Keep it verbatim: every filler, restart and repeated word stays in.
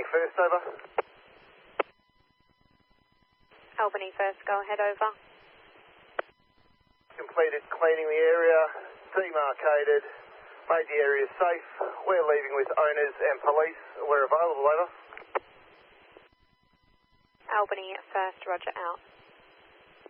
Albany first, over. Albany first, go ahead, over. Completed cleaning the area, demarcated, made the area safe. We're leaving with owners and police. We're available, over. Albany first, roger, out.